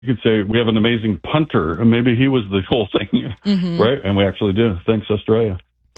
you could say we have an amazing punter, and maybe he was the whole thing, right? And we actually do. Thanks, Australia.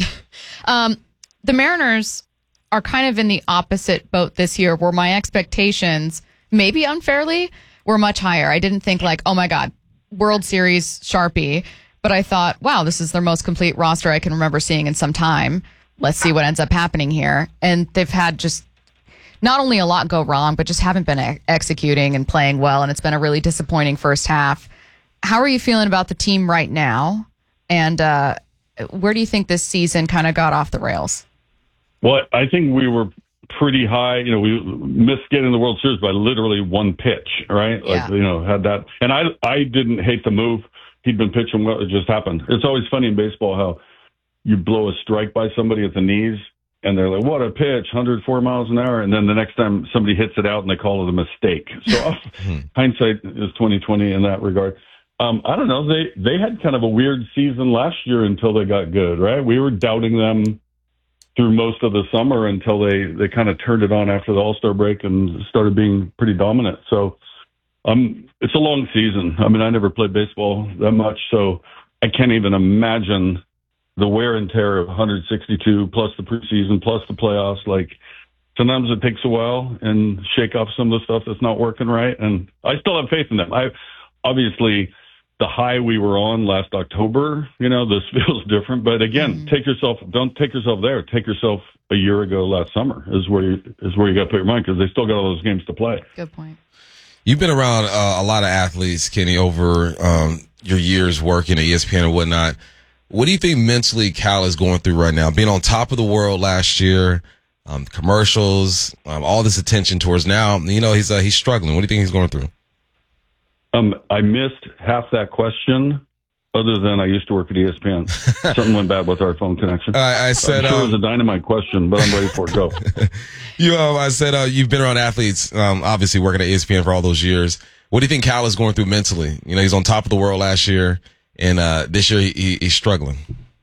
The Mariners are kind of in the opposite boat this year, where my expectations, maybe unfairly, were much higher. I didn't think like, oh my God, World Series Sharpie, but I thought, wow, this is their most complete roster I can remember seeing in some time. Let's see what ends up happening here. And they've had just not only a lot go wrong, but just haven't been executing and playing well. And it's been a really disappointing first half. How are you feeling about the team right now? And where do you think this season kind of got off the rails? Well, I think we were pretty high. You know, we missed getting the World Series by literally one pitch, right? Yeah. Like, you know, had that. And I didn't hate the move. He'd been pitching well. It just happened. It's always funny in baseball how you blow a strike by somebody at the knees, and they're like, what a pitch, 104 miles an hour. And then the next time somebody hits it out and they call it a mistake. So hindsight is 20/20 in that regard. I don't know. They had kind of a weird season last year until they got good, right? We were doubting them through most of the summer until they kind of turned it on after the All-Star break and started being pretty dominant. So it's a long season. I mean, I never played baseball that much, so I can't even imagine the wear and tear of 162 plus the preseason plus the playoffs. Like, sometimes it takes a while and shake off some of the stuff that's not working right. And I still have faith in them. Obviously the high we were on last October, you know, this feels different. But again, don't take yourself there. Take yourself a year ago last summer is where you got to put your mind, because they still got all those games to play. Good point. You've been around a lot of athletes, Kenny, over your years working at ESPN and whatnot. What do you think mentally Cal is going through right now? Being on top of the world last year, commercials, all this attention towards now, you know, he's struggling. What do you think he's going through? I missed half that question, other than I used to work at ESPN. Something went bad with our phone connection. I said, I'm sure it was a dynamite question, but I'm ready for it. Go. I said, you've been around athletes, obviously working at ESPN for all those years. What do you think Cal is going through mentally? You know, he's on top of the world last year, and this year he's struggling.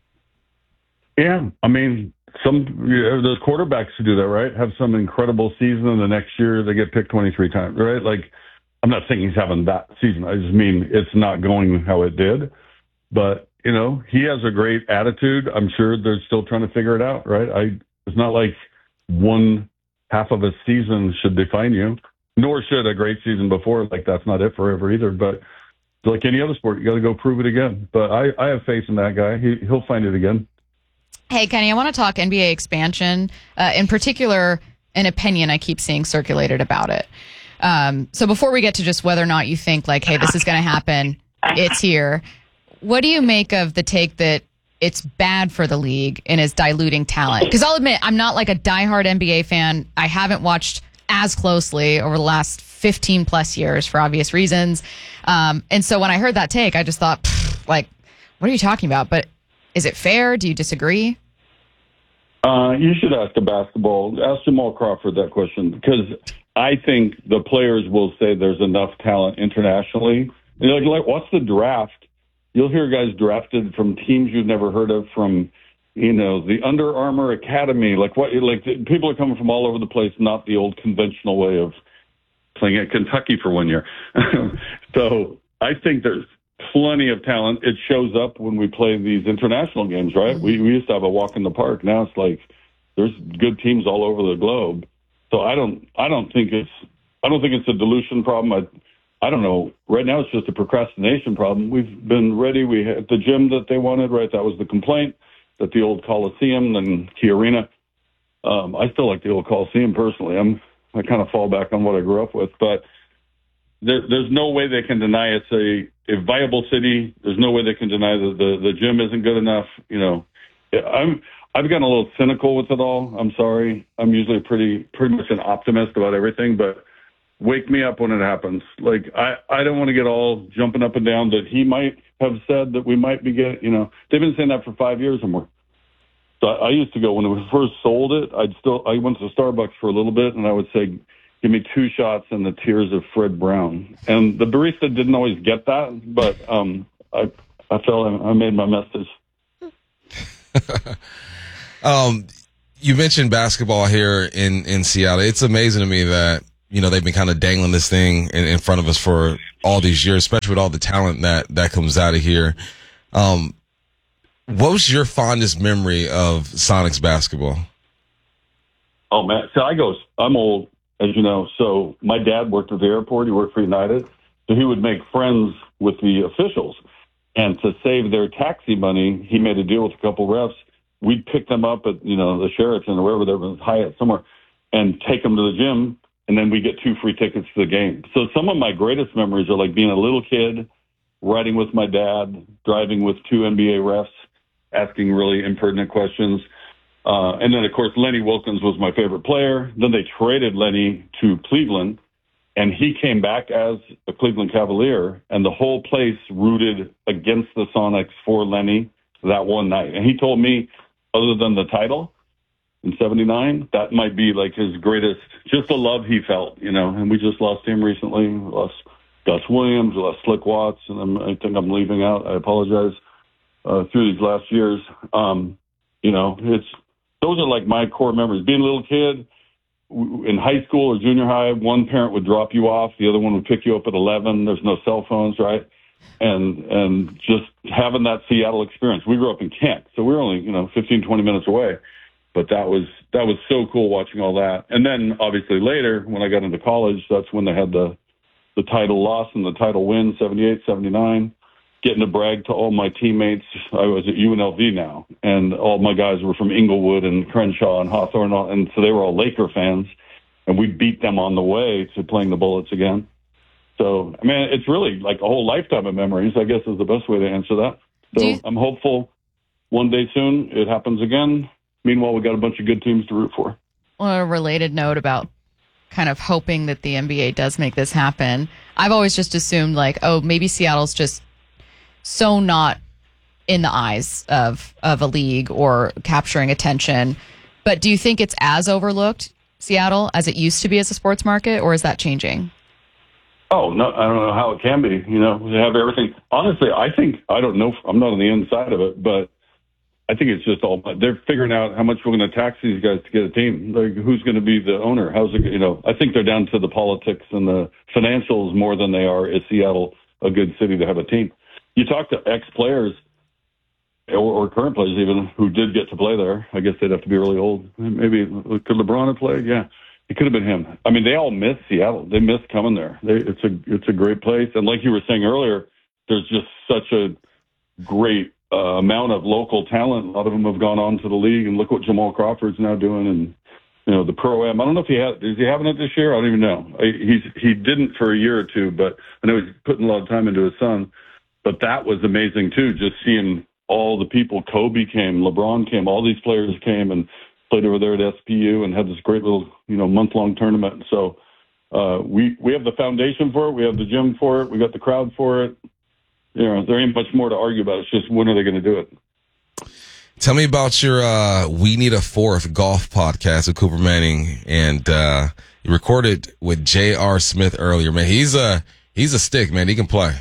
Yeah, I mean, those quarterbacks who do that, right, have some incredible season, and the next year they get picked 23 times, right? Like, I'm not saying he's having that season. I just mean it's not going how it did. But, you know, he has a great attitude. I'm sure they're still trying to figure it out, right? It's not like one half of a season should define you, nor should a great season before. Like, that's not it forever either. But like any other sport, you got to go prove it again. But I have faith in that guy. He'll find it again. Hey, Kenny, I want to talk NBA expansion, in particular, an opinion I keep seeing circulated about it. So before we get to just whether or not you think like, hey, this is going to happen, it's here. What do you make of the take that it's bad for the league and is diluting talent? Because I'll admit, I'm not like a diehard NBA fan. I haven't watched as closely over the last 15 plus years for obvious reasons. And so when I heard that take, I just thought, like, what are you talking about? But is it fair? Do you disagree? You should ask ask Jamal Crawford that question, because I think the players will say there's enough talent internationally. Like, what's the draft? You'll hear guys drafted from teams you've never heard of, from, you know, the Under Armour Academy. Like, people are coming from all over the place, not the old conventional way of playing at Kentucky for 1 year. So I think there's plenty of talent. It shows up when we play these international games, right? We used to have a walk in the park. Now it's like there's good teams all over the globe. So I don't think it's a dilution problem. I don't know. Right now it's just a procrastination problem. We've been ready. We had the gym that they wanted, right? That was the complaint, that the old Coliseum and Key Arena. I still like the old Coliseum personally. I kind of fall back on what I grew up with, but there's no way they can deny it's a viable city. There's no way they can deny that the gym isn't good enough. You know, I've gotten a little cynical with it all. I'm sorry. I'm usually pretty much an optimist about everything, but wake me up when it happens. Like, I don't want to get all jumping up and down that he might have said that we might be getting, you know, they've been saying that for 5 years or more. So I used to go, when we first sold it, I went to Starbucks for a little bit, and I would say, give me 2 shots and the tears of Fred Brown. And the barista didn't always get that, but I felt I made my message. You mentioned basketball here in Seattle. It's amazing to me that they've been kind of dangling this thing in front of us for all these years, especially with all the talent that comes out of here. What was your fondest memory of Sonics basketball? Oh, man. So I'm old, as you know. So my dad worked at the airport. He worked for United. So he would make friends with the officials. And to save their taxi money, he made a deal with a couple refs. We'd pick them up at, the Sheraton or wherever there was, Hyatt somewhere, and take them to the gym. And then we get 2 free tickets to the game. So some of my greatest memories are like being a little kid, riding with my dad, driving with 2 NBA refs, asking really impertinent questions. And then, of course, Lenny Wilkens was my favorite player. Then they traded Lenny to Cleveland, and he came back as a Cleveland Cavalier, and the whole place rooted against the Sonics for Lenny that one night. And he told me, other than the title in 79, that might be like his greatest, just the love he felt, and we just lost him recently. We lost Gus Williams, we lost Slick Watts, and I think I'm leaving out. I apologize. Through these last years, those are like my core memories. Being a little kid in high school or junior high, one parent would drop you off, the other one would pick you up at 11. There's no cell phones, right? And just having that Seattle experience. We grew up in Kent, so we were only 15, 20 minutes away. But that was so cool watching all that. And then obviously later, when I got into college, that's when they had the title loss and the title win, 78, 79. Getting to brag to all my teammates. I was at UNLV now, and all my guys were from Inglewood and Crenshaw and Hawthorne, and so they were all Laker fans, and we beat them on the way to playing the Bullets again. So, I mean, it's really like a whole lifetime of memories, I guess is the best way to answer that. So I'm hopeful one day soon it happens again. Meanwhile, we got a bunch of good teams to root for. On a related note about kind of hoping that the NBA does make this happen, I've always just assumed maybe Seattle's just so not in the eyes of a league or capturing attention. But do you think it's as overlooked, Seattle, as it used to be as a sports market, or is that changing? Oh, no, I don't know how it can be. They have everything. Honestly, I don't know. I'm not on the inside of it, but I think it's just all, they're figuring out how much we're going to tax these guys to get a team. Like, who's going to be the owner? How's it, I think they're down to the politics and the financials more than they are. Is Seattle a good city to have a team? You talk to ex-players or current players even who did get to play there. I guess they'd have to be really old. Maybe could LeBron have played? Yeah, it could have been him. I mean, they all miss Seattle. They miss coming there. It's a great place. And like you were saying earlier, there's just such a great amount of local talent. A lot of them have gone on to the league, and look what Jamal Crawford's now doing. And the Pro-Am. I don't know if is he having it this year? I don't even know. He didn't for a year or two, but I know he's putting a lot of time into his son. But that was amazing, too, just seeing all the people. Kobe came, LeBron came, all these players came and played over there at SPU and had this great little, month-long tournament. So we have the foundation for it. We have the gym for it. We got the crowd for it. There ain't much more to argue about. It's just when are they going to do it? Tell me about your We Need a Fourth golf podcast with Cooper Manning. And you recorded with J.R. Smith earlier. Man, he's a stick, man. He can play.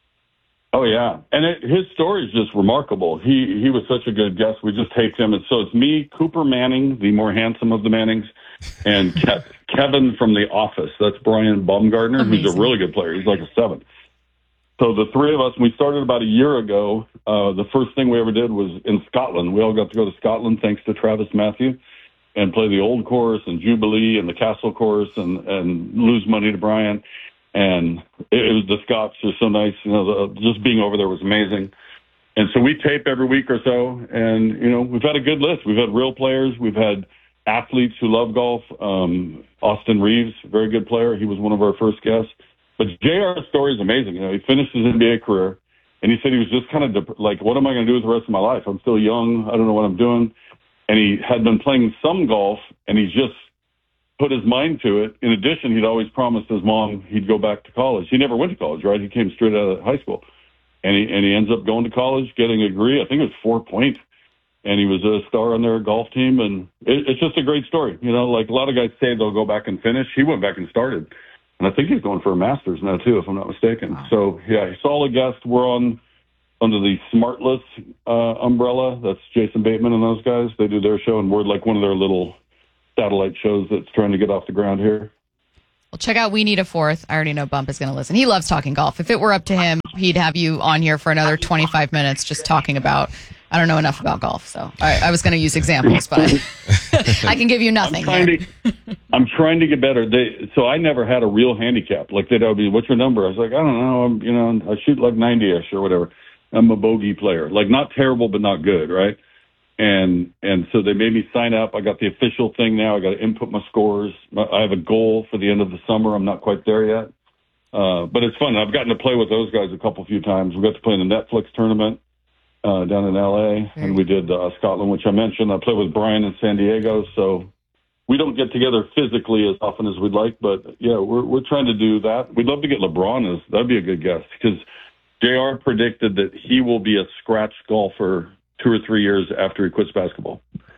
Oh, yeah. And his story is just remarkable. He was such a good guest. We just taped him. And so it's me, Cooper Manning, the more handsome of the Mannings, and Kevin from The Office. That's Brian Baumgartner, who's a really good player. He's like a 7. So the three of us, we started about a year ago. The first thing we ever did was in Scotland. We all got to go to Scotland, thanks to Travis Matthew, and play the Old Course and Jubilee and the Castle Course and lose money to Brian. And it was the Scots are so nice. Just being over there was amazing. And so we tape every week or so. And, we've had a good list. We've had real players. We've had athletes who love golf. Austin Reeves, very good player. He was one of our first guests. But JR's story is amazing. He finished his NBA career, and he said he was just kind of like, what am I going to do with the rest of my life? I'm still young. I don't know what I'm doing. And he had been playing some golf, and he just put his mind to it. In addition, he'd always promised his mom he'd go back to college. He never went to college, right? He came straight out of high school. And he ends up going to college, getting a degree. I think it was 4 Point. And he was a star on their golf team. And it's just a great story. Like a lot of guys say they'll go back and finish. He went back and started. And I think he's going for a master's now, too, if I'm not mistaken. Wow. So, yeah, he's solid guest. We're under the Smartless umbrella. That's Jason Bateman and those guys. They do their show, and we're like one of their little satellite shows that's trying to get off the ground here. Well, check out We Need a Fourth. I already know Bump is going to listen. He loves talking golf. If it were up to him, he'd have you on here for another 25 minutes just talking about, I don't know enough about golf. So I was going to use examples, but I can give you nothing. I'm trying to get better. So I never had a real handicap. Like they'd be, what's your number? I was like, I don't know. I shoot like 90-ish or whatever. I'm a bogey player. Like not terrible, but not good, right? And so they made me sign up. I got the official thing now. I got to input my scores. I have a goal for the end of the summer. I'm not quite there yet. But it's fun. I've gotten to play with those guys a few times. We got to play in the Netflix tournament down in L.A., and we did Scotland, which I mentioned. I played with Brian in San Diego, so we don't get together physically as often as we'd like. But, yeah, we're trying to do that. We'd love to get LeBron. That'd be a good guess because JR predicted that he will be a scratch golfer 2 or 3 years after he quits basketball.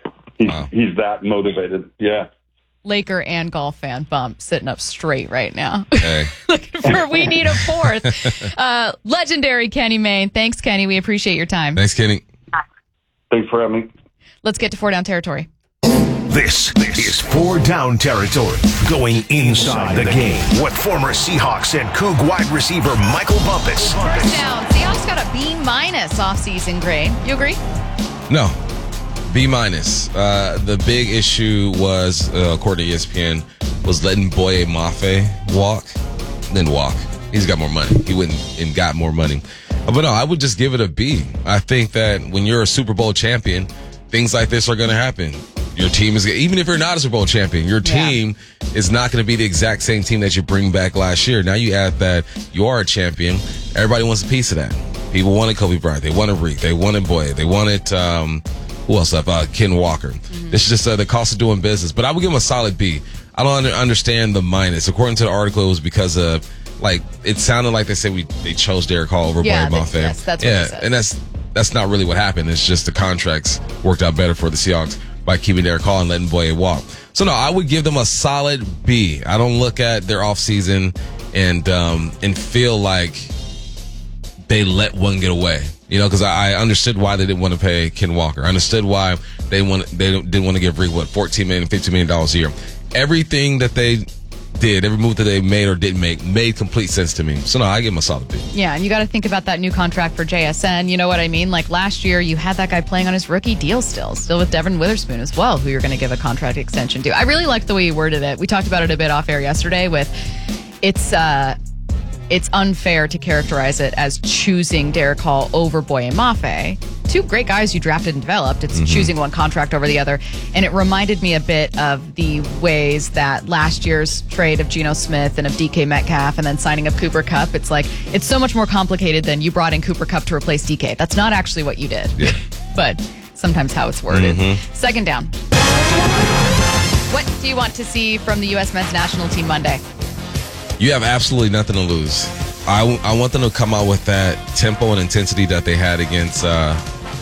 He's that motivated. Yeah. Laker and golf fan Bump sitting up straight right now. Hey. Looking for We Need a Fourth. Legendary Kenny Mayne. Thanks, Kenny. We appreciate your time. Thanks, Kenny. Thanks for having me. Let's get to 4 Down territory. This is 4 Down territory, going inside the game with former Seahawks and Coug wide receiver Michael Bumpus. Down. Seahawks got a B- offseason grade. You agree? No. B-. The big issue was, according to ESPN, was letting Boye Mafe walk. Didn't walk. He's got more money. He went and got more money. But no, I would just give it a B. I think that when you're a Super Bowl champion, things like this are going to happen. Your team is, even if you're not a Super Bowl champion, your team is not going to be the exact same team that you bring back last year. Now you add that you are a champion. Everybody wants a piece of that. People wanted Kobe Bryant. They wanted Reek. They wanted Boye. They wanted, who else left? Ken Walker. This is just the cost of doing business. But I would give him a solid B. I don't understand the minus. According to the article, it was because of, it sounded like they said they chose Derek Hall over Boye Mafe. Yes, that's what they said. And that's not really what happened. It's just the contracts worked out better for the Seahawks by keeping Derek Hall and letting Boye walk. So no, I would give them a solid B. I don't look at their offseason and feel like they let one get away. Because I understood why they didn't want to pay Ken Walker. I understood why they didn't want to give Reek, $14 million, $15 million a year. Everything that they did, every move that they made or didn't make, made complete sense to me. So no, I give them a solid B. Yeah, and you got to think about that new contract for JSN. You know what I mean? Like last year, you had that guy playing on his rookie deal still with Devin Witherspoon as well, who you're going to give a contract extension to. I really liked the way you worded it. We talked about it a bit off air yesterday with it's unfair to characterize it as choosing Derek Hall over Boye Mafe. Two great guys you drafted and developed. It's choosing one contract over the other. And it reminded me a bit of the ways that last year's trade of Geno Smith and of DK Metcalf and then signing up Cooper Kupp. It's like, it's so much more complicated than you brought in Cooper Kupp to replace DK. That's not actually what you did. Yeah. But sometimes how it's worded. 2nd down. What do you want to see from the U.S. men's national team Monday? You have absolutely nothing to lose. I want them to come out with that tempo and intensity that they had against the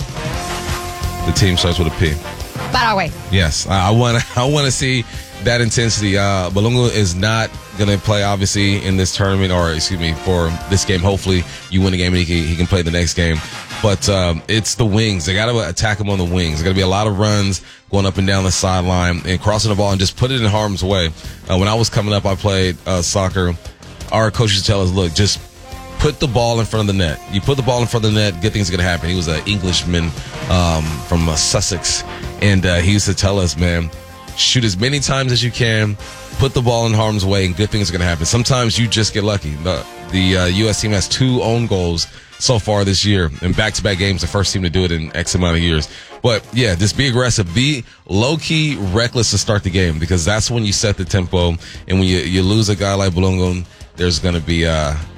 team starts with a P. Paraguay. Yes, I want to see that intensity. Malunga is not going to play, obviously, in this tournament, for this game. Hopefully, you win the game and he can play the next game. But it's the wings. They got to attack him on the wings. There's got to be a lot of runs going up and down the sideline and crossing the ball and just put it in harm's way. When I was coming up, I played soccer. Our coach used to tell us, look, just put the ball in front of the net. You put the ball in front of the net, good things are going to happen. He was an Englishman from Sussex, and he used to tell us, man, shoot as many times as you can, put the ball in harm's way, and good things are going to happen. Sometimes you just get lucky. The U.S. team has 2 own goals so far this year in back-to-back games, the first team to do it in X amount of years. But yeah, just be aggressive, be low-key reckless to start the game, because that's when you set the tempo. And when you lose a guy like Bulungon, there's going to be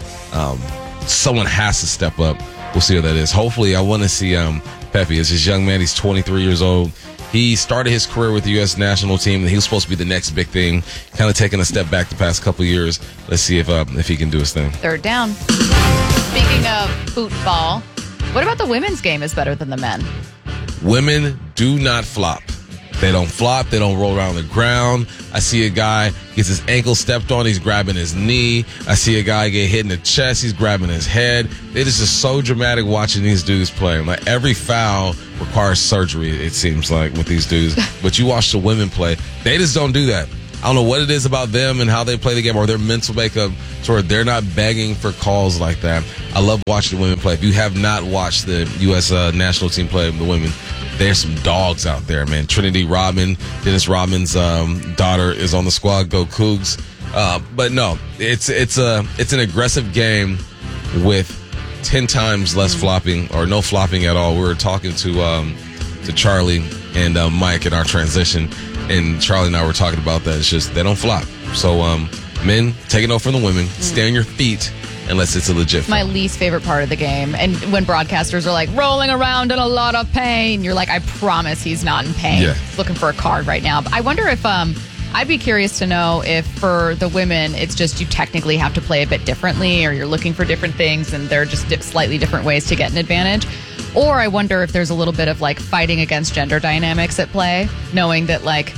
someone has to step up. We'll see what that is. Hopefully, I want to see Pepe. It's this young man. He's 23 years old. He started his career with the U.S. national team, and he was supposed to be the next big thing. Kind of taking a step back the past couple of years. Let's see if he can do his thing. 3rd down. Speaking of football, what about the women's game is better than the men? Women do not flop. They don't flop. They don't roll around the ground. I see a guy gets his ankle stepped on. He's grabbing his knee. I see a guy get hit in the chest. He's grabbing his head. It is just so dramatic watching these dudes play. Like every foul requires surgery, it seems like, with these dudes. But you watch the women play. They just don't do that. I don't know what it is about them and how they play the game or their mental makeup to where they're not begging for calls like that. I love watching the women play. If you have not watched the U.S. national team play the women, there's some dogs out there, man. Trinity Rodman, Dennis Rodman's daughter, is on the squad. Go Cougs. But no, it's an aggressive game with 10 times less flopping or no flopping at all. We were talking to Charlie and Mike in our transition, and Charlie and I were talking about that. It's just they don't flop. So men, take it over from the women. Stay on your feet unless it's a legit. My least favorite part of the game. And when broadcasters are like rolling around in a lot of pain, you're like, I promise he's not in pain. Yeah. He's looking for a card right now. But I wonder if I'd be curious to know if for the women, it's just you technically have to play a bit differently, or you're looking for different things and they're just slightly different ways to get an advantage. Or I wonder if there's a little bit of like fighting against gender dynamics at play, knowing that like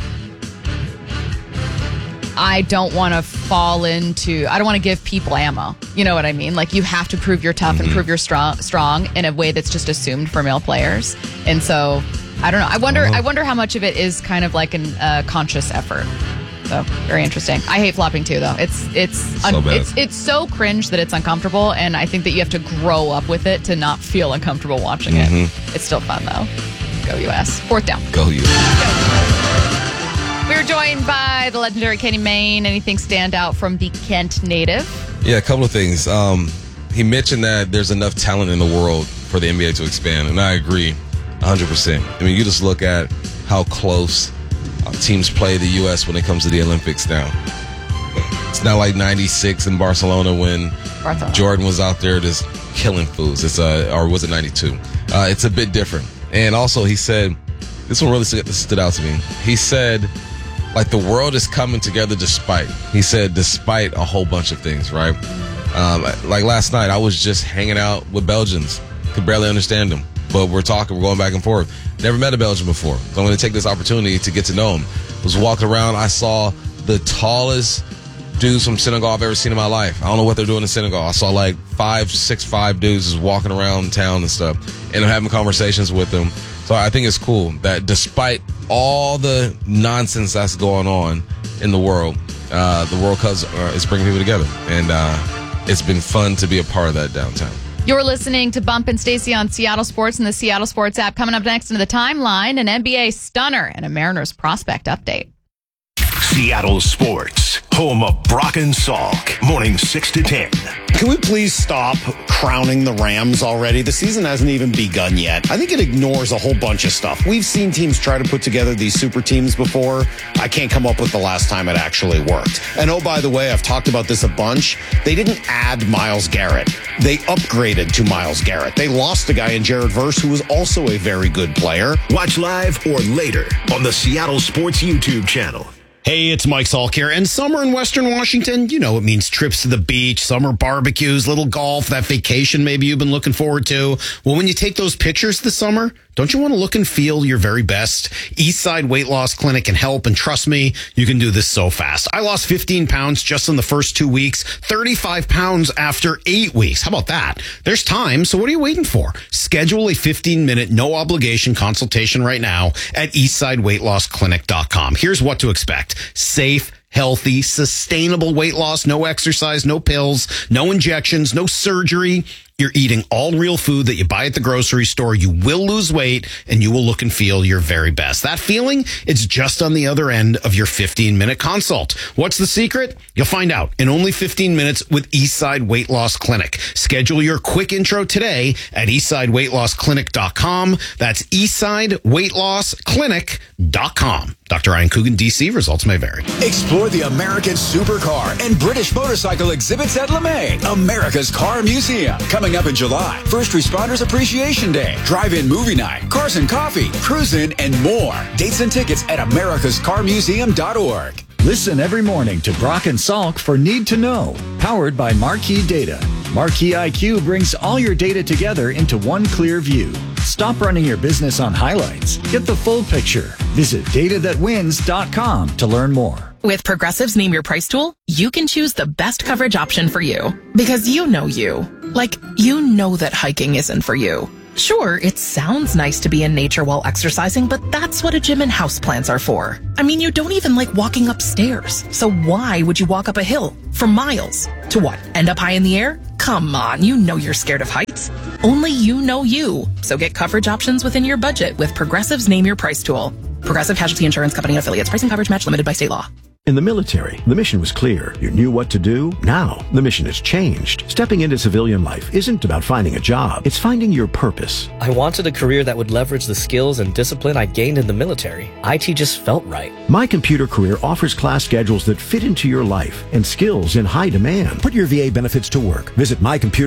I don't want to give people ammo. You know what I mean? Like you have to prove you're tough and prove you're strong in a way that's just assumed for male players. And so I don't know. I wonder how much of it is kind of like a conscious effort. So very interesting. I hate flopping too, though. It's so cringe that it's uncomfortable, and I think that you have to grow up with it to not feel uncomfortable watching it. It's still fun though. Go US. 4th down. Go US. We're joined by the legendary Kenny Mayne. Anything stand out from the Kent native? Yeah, a couple of things. He mentioned that there's enough talent in the world for the NBA to expand, and I agree 100%. I mean, you just look at how close teams play the U.S. when it comes to the Olympics now. It's not like 96 in Barcelona when Jordan was out there just killing fools. Or was it 92? It's a bit different. And also he said, this one really stood out to me. He said, like, the world is coming together despite a whole bunch of things, right? Like last night, I was just hanging out with Belgians. Could barely understand them. But we're going back and forth. Never met a Belgian before. So I'm going to take this opportunity to get to know him. Was walking around, I saw the tallest dudes from Senegal I've ever seen in my life. I don't know what they're doing in Senegal. I saw like 6'5" dudes just walking around town and stuff. And I'm having conversations with them. So I think it's cool that despite all the nonsense that's going on in the World Cup is bringing people together. And it's been fun to be a part of that downtown. You're listening to Bump and Stacey on Seattle Sports and the Seattle Sports app. Coming up next into the timeline, an NBA stunner and a Mariners prospect update. Seattle Sports, home of Brock and Salk, morning 6 to 10. Can we please stop crowning the Rams already? The season hasn't even begun yet. I think it ignores a whole bunch of stuff. We've seen teams try to put together these super teams before. I can't come up with the last time it actually worked. And oh, by the way, I've talked about this a bunch. They didn't add Myles Garrett. They upgraded to Myles Garrett. They lost a guy in Jared Verse who was also a very good player. Watch live or later on the Seattle Sports YouTube channel. Hey, it's Mike Salk here. And summer in Western Washington, you know, it means trips to the beach, summer barbecues, little golf, that vacation maybe you've been looking forward to. Well, when you take those pictures this summer, don't you want to look and feel your very best? Eastside Weight Loss Clinic can help, and trust me, you can do this so fast. I lost 15 pounds just in the first 2 weeks, 35 pounds after 8 weeks. How about that? There's time, so what are you waiting for? Schedule a 15-minute, no-obligation consultation right now at eastsideweightlossclinic.com. Here's what to expect. Safe, healthy, sustainable weight loss, no exercise, no pills, no injections, no surgery. You're eating all real food that you buy at the grocery store. You will lose weight and you will look and feel your very best. That feeling, it's just on the other end of your 15-minute consult. What's the secret? You'll find out in only 15 minutes with Eastside Weight Loss Clinic. Schedule your quick intro today at eastsideweightlossclinic.com. That's eastsideweightlossclinic.com. Dr. Ryan Coogan, D.C. Results may vary. Explore the American Supercar and British Motorcycle exhibits at LeMay, America's Car Museum. Coming up in July, First Responders Appreciation Day, Drive-In Movie Night, Cars and Coffee, Cruisin', and more. Dates and tickets at americascarmuseum.org. Listen every morning to Brock and Salk for Need to Know, powered by Marquee Data. Marquee IQ brings all your data together into one clear view. Stop running your business on highlights. Get the full picture. Visit datathatwins.com to learn more. With Progressive's Name Your Price tool, you can choose the best coverage option for you. Because you know you. Like, you know that hiking isn't for you. Sure, it sounds nice to be in nature while exercising, but that's what a gym and houseplants are for. I mean, you don't even like walking upstairs. So why would you walk up a hill for miles? To what? End up high in the air? Come on, you know you're scared of heights. Only you know you. So get coverage options within your budget with Progressive's Name Your Price tool. Progressive Casualty Insurance Company and affiliates. Price and coverage match limited by state law. In the military, the mission was clear. You knew what to do. Now, the mission has changed. Stepping into civilian life isn't about finding a job. It's finding your purpose. I wanted a career that would leverage the skills and discipline I gained in the military. IT just felt right. My Computer Career offers class schedules that fit into your life and skills in high demand. Put your VA benefits to work. Visit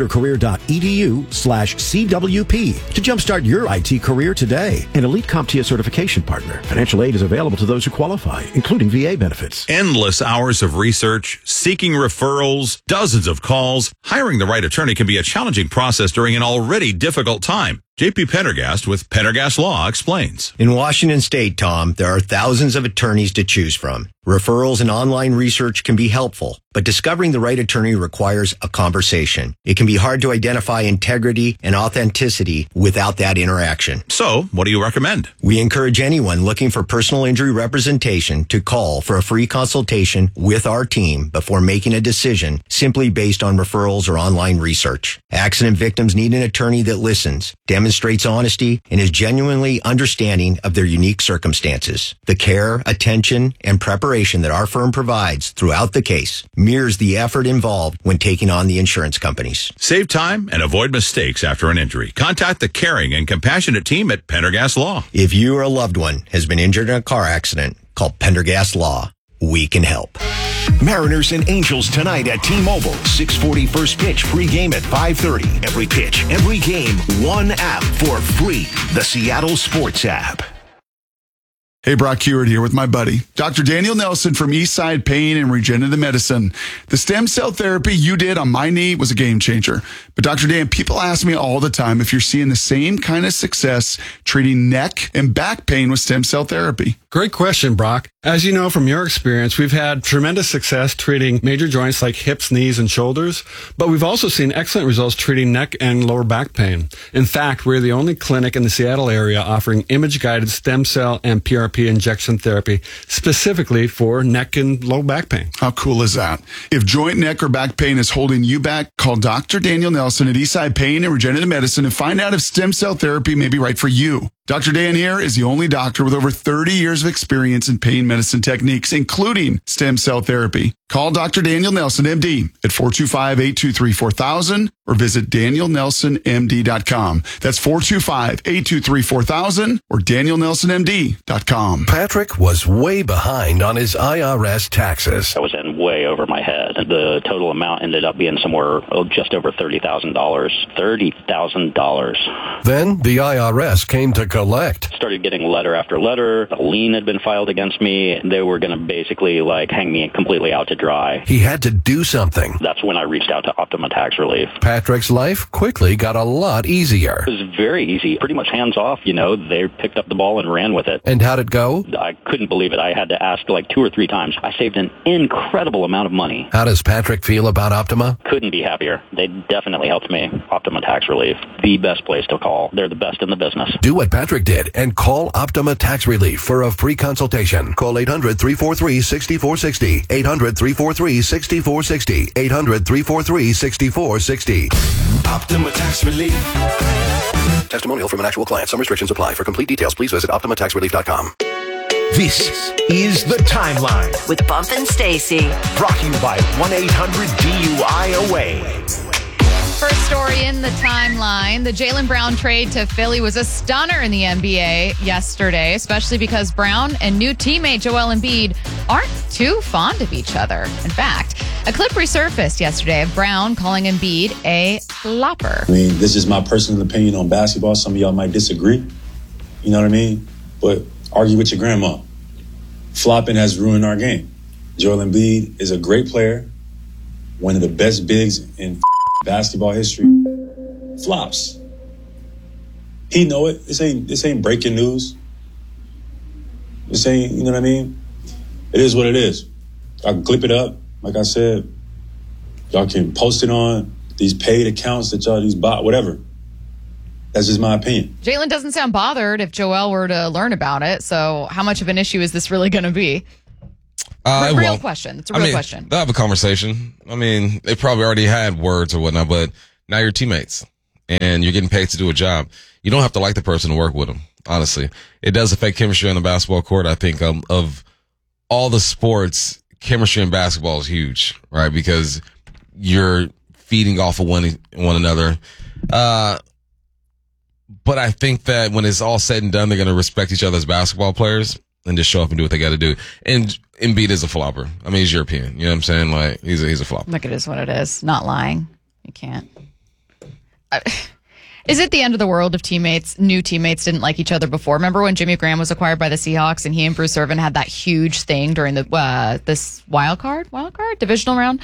mycomputercareer.edu/CWP to jumpstart your IT career today. An elite CompTIA certification partner. Financial aid is available to those who qualify, including VA benefits. Endless hours of research, seeking referrals, dozens of calls. Hiring the right attorney can be a challenging process during an already difficult time. JP Pendergast with Pendergast Law explains. In Washington State, Tom, there are thousands of attorneys to choose from. Referrals and online research can be helpful, but discovering the right attorney requires a conversation. It can be hard to identify integrity and authenticity without that interaction. So, what do you recommend? We encourage anyone looking for personal injury representation to call for a free consultation with our team before making a decision simply based on referrals or online research. Accident victims need an attorney that listens, demonstrates honesty, and is genuinely understanding of their unique circumstances. The care, attention, and preparation that our firm provides throughout the case mirrors the effort involved when taking on the insurance companies. Save time and avoid mistakes after an injury. Contact the caring and compassionate team at Pendergast Law. If you or a loved one has been injured in a car accident, call Pendergast Law. We can help. Mariners and Angels tonight at T-Mobile. 6:40 first pitch, pregame at 5:30. Every pitch, every game, one app for free. The Seattle Sports app. Hey, Brock Hewitt here with my buddy, Dr. Daniel Nelson from Eastside Pain and Regenerative Medicine. The stem cell therapy you did on my knee was a game changer. But Dr. Dan, people ask me all the time if you're seeing the same kind of success treating neck and back pain with stem cell therapy. Great question, Brock. As you know from your experience, we've had tremendous success treating major joints like hips, knees, and shoulders, but we've also seen excellent results treating neck and lower back pain. In fact, we're the only clinic in the Seattle area offering image-guided stem cell and PRP injection therapy specifically for neck and low back pain. How cool is that? If joint, neck, or back pain is holding you back, call Dr. Daniel Nelson at Eastside Pain and Regenerative Medicine and find out if stem cell therapy may be right for you. Dr. Dan here is the only doctor with over 30 years of experience in pain medicine techniques, including stem cell therapy. Call Dr. Daniel Nelson, MD, at 425-823-4000 or visit danielnelsonmd.com. That's 425-823-4000 or danielnelsonmd.com. Patrick was way behind on his IRS taxes. I was in way over my head. The total amount ended up being somewhere just over $30,000. $30,000. Then the IRS came to collect. Started getting letter after letter. A lien had been filed against me. They were going to basically hang me completely out to dry. He had to do something. That's when I reached out to Optima Tax Relief. Patrick's life quickly got a lot easier. It was very easy, pretty much hands off. They picked up the ball and ran with it. And how'd it go? I couldn't believe it. I had to ask 2 or 3 times. I saved an incredible amount of money. How does Patrick feel about Optima? Couldn't be happier. They definitely helped me. Optima Tax Relief, the best place to call. They're the best in the business. Do what Patrick did and call Optima Tax Relief for a free consultation. Call 800-343-6460. 800-343-6460. 800-343-6460. Optima Tax Relief. Testimonial from an actual client. Some restrictions apply. For complete details, please visit OptimaTaxRelief.com. This is The Timeline with Bump and Stacy. Brought to you by 1-800-DUI-AWAY. First story in the timeline. The Jaylen Brown trade to Philly was a stunner in the NBA yesterday, especially because Brown and new teammate Joel Embiid aren't too fond of each other. In fact, a clip resurfaced yesterday of Brown calling Embiid a flopper. I mean, this is my personal opinion on basketball. Some of y'all might disagree. You know what I mean? But argue with your grandma. Flopping has ruined our game. Joel Embiid is a great player, one of the best bigs in basketball history. Flops. He know it. This ain't breaking news. This ain't, you know what I mean? It is what it is. I can clip it up. Like I said, y'all can post it on these paid accounts that y'all, these bot, whatever. That's just my opinion. Jalen doesn't sound bothered if Joel were to learn about it. So how much of an issue is this really going to be? Real question. It's a real question. They'll have a conversation. I mean, they probably already had words or whatnot, but now you're teammates and you're getting paid to do a job. You don't have to like the person to work with them, honestly. It does affect chemistry on the basketball court. I think of all the sports, chemistry in basketball is huge, right? Because you're feeding off of one another. But I think that when it's all said and done, they're going to respect each other as basketball players and just show up and do what they got to do. And Embiid is a flopper. I mean, he's European. You know what I'm saying? Like, he's a flopper. Look, it is what it is. Not lying. You can't. Is it the end of the world if new teammates didn't like each other before? Remember when Jimmy Graham was acquired by the Seahawks and he and Bruce Irvin had that huge thing during the this wild card divisional round?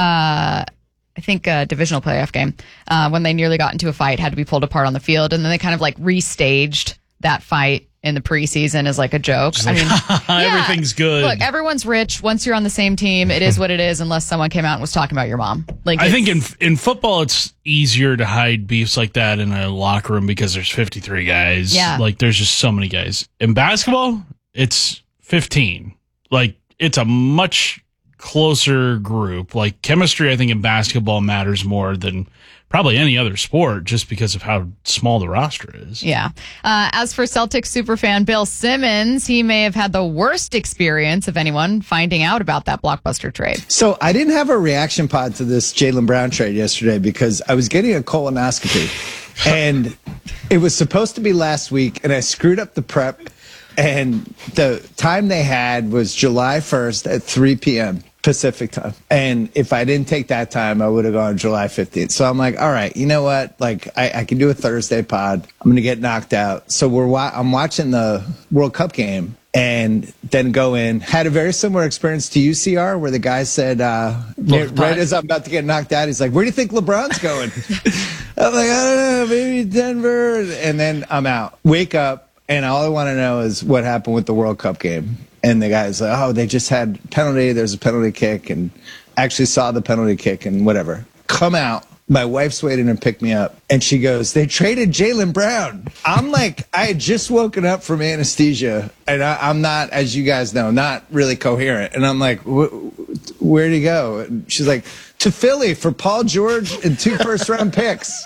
I think divisional playoff game when they nearly got into a fight, had to be pulled apart on the field, and then they kind of like restaged that fight in the preseason as like a joke. I mean, everything's good. Look, everyone's rich. Once you're on the same team, it is what it is, unless someone came out and was talking about your mom. Like, I think in football, it's easier to hide beefs like that in a locker room because there's 53 guys. Yeah. Like, there's just so many guys. In basketball, it's 15. Like, it's a much closer group. Like, chemistry, I think, in basketball matters more than probably any other sport just because of how small the roster is. Yeah. As for Celtics superfan Bill Simmons, he may have had the worst experience of anyone finding out about that blockbuster trade. So I didn't have a reaction pod to this Jaylen Brown trade yesterday because I was getting a colonoscopy and it was supposed to be last week and I screwed up the prep and the time they had was July 1st at 3 p.m. Pacific time. And if I didn't take that time, I would have gone July 15th. So I'm like, all right, you know what? Like, I can do a Thursday pod. I'm going to get knocked out. So I'm watching the World Cup game and then go in. Had a very similar experience to UCR where the guy said, right as I'm about to get knocked out, he's like, where do you think LeBron's going? I'm like, I don't know, maybe Denver. And then I'm out. Wake up, and all I want to know is what happened with the World Cup game. And the guy's like, oh, they just had penalty. There's a penalty kick. And actually saw the penalty kick and whatever. Come out. My wife's waiting to pick me up. And she goes, they traded Jaylen Brown. I'm like, I had just woken up from anesthesia. And I'm not, as you guys know, not really coherent. And I'm like, where'd he go? And she's like, to Philly for Paul George and 2 first-round picks.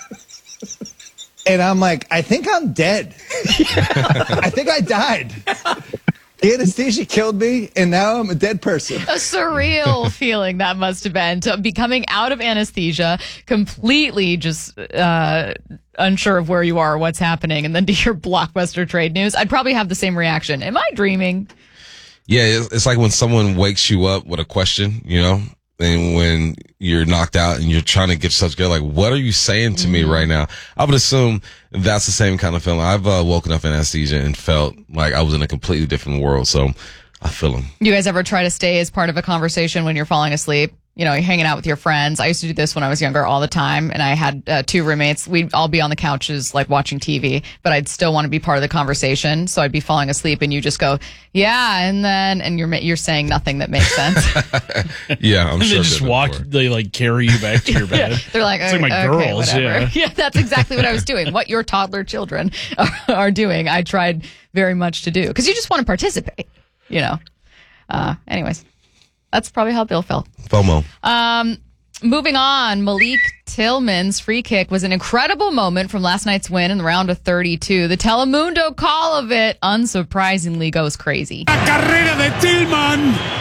And I'm like, I think I'm dead. I think I died. The anesthesia killed me, and now I'm a dead person. A surreal feeling that must have been to be coming out of anesthesia, completely just unsure of where you are or what's happening, and then to hear blockbuster trade news. I'd probably have the same reaction. Am I dreaming? Yeah, it's like when someone wakes you up with a question, you know, and when you're knocked out and you're trying to get yourself together, like, what are you saying to me right now? I would assume that's the same kind of feeling. I've woken up in anesthesia and felt like I was in a completely different world. So I feel them. You guys ever try to stay as part of a conversation when you're falling asleep? You know, you're hanging out with your friends. I used to do this when I was younger all the time, and I had 2 roommates. We'd all be on the couches, like, watching TV, but I'd still want to be part of the conversation, so I'd be falling asleep, and you just go, yeah, and then, and you're saying nothing that makes sense. Yeah, I'm and sure. They just walk, they, like, carry you back to your bed. Yeah, they're like, it's like my okay, girls, whatever. yeah. Yeah, that's exactly what I was doing. What your toddler children are doing, I tried very much to do, because you just want to participate, you know. Anyways. That's probably how Bill felt. FOMO. Moving on, Malik Tillman's free kick was an incredible moment from last night's win in the round of 32. The Telemundo call of it, unsurprisingly, goes crazy. La carrera de Tillman.